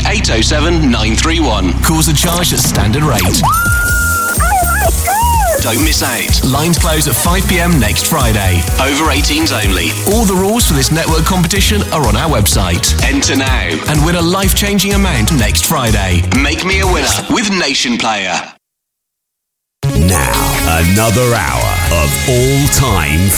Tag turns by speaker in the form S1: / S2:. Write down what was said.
S1: 807 931.
S2: Calls are charged at standard rate.
S1: Don't miss out.
S2: Lines close at 5 p.m. next Friday.
S1: Over 18s only.
S2: All the rules for this network competition are on our website.
S1: Enter now
S2: and win a life-changing amount next Friday.
S1: Make me a winner with Nation Player.
S3: Now, another hour of all-time